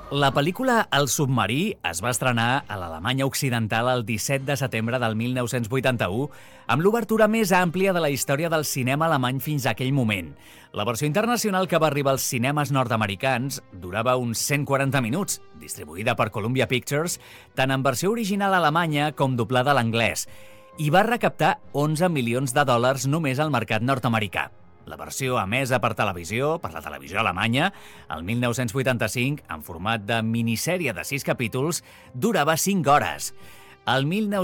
La pel·lícula El submarí es va estrenar a l'Alemanya Occidental el 17 de setembre del 1981 amb l'obertura més àmplia de la història del cinema alemany fins a aquell moment. La versió internacional que va arribar als cinemes nord-americans durava uns 140 minuts, distribuïda per Columbia Pictures, tant en versió original alemanya com doblada a l'anglès, i va recaptar 11 milions de dòlars només al mercat nord-americà. La versió emesa per televisió, per la televisió alemanya, el 1985, en format de minissèrie de 6 capítols, durava 5 hores. El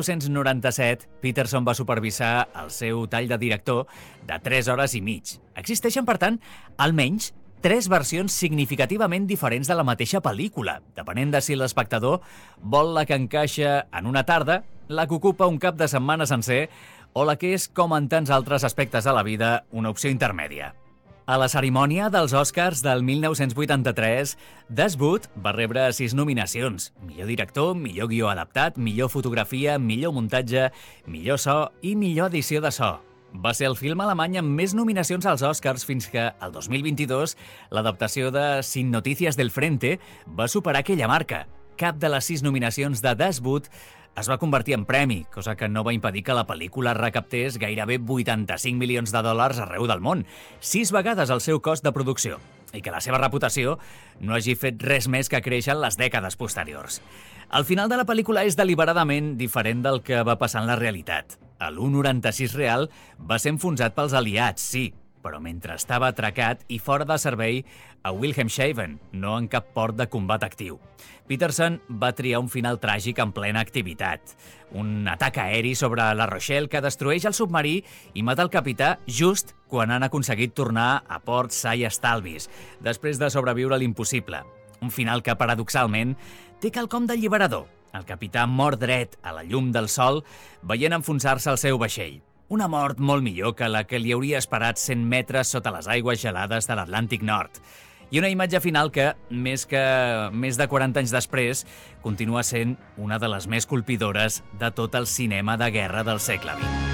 1997, Peterson va supervisar el seu tall de director de 3 hores i mig. Existeixen, per tant, almenys 3 versions significativament diferents de la mateixa pel·lícula, depenent de si l'espectador vol la que encaixa en una tarda, la que ocupa un cap de setmana sencer o la que és, com en tants altres aspectes de la vida, una opció intermèdia. A la cerimònia dels Oscars del 1983, Das Boot va rebre 6 nominacions: millor director, millor guió adaptat, millor fotografia, millor muntatge, millor so i millor edició de so. Va ser el film alemany amb més nominacions als Oscars fins que, el 2022, l'adaptació de Sin Noticias del Frente va superar aquella marca. Cap de les 6 nominacions de Das Boot es va convertir en premi, cosa que no va impedir que la pel·lícula recaptés gairebé 85 milions de dòlars arreu del món, 6 vegades el seu cost de producció, i que la seva reputació no hagi fet res més que créixer en les dècades posteriors. El final de la pel·lícula és deliberadament diferent del que va passar en la realitat. L'U-96 real va ser enfonsat pels aliats, sí, però mentre estava atracat i fora de servei a Wilhelmshaven, no en cap port de combat actiu. Peterson va triar un final tràgic en plena activitat. Un atac aeri sobre La Rochelle que destrueix el submarí i mata el capità just quan han aconseguit tornar a port sa i estalvis, després de sobreviure a l'impossible. Un final que, paradoxalment, té quelcom d'alliberador. El capità mor dret a la llum del sol veient enfonsar-se el seu vaixell. Una mort molt millor que la que li hauria esperat 100 metres sota les aigües gelades de l'Atlàntic Nord. I una imatge final que, més de 40 anys després, continua sent una de les més colpidores de tot el cinema de guerra del segle XX.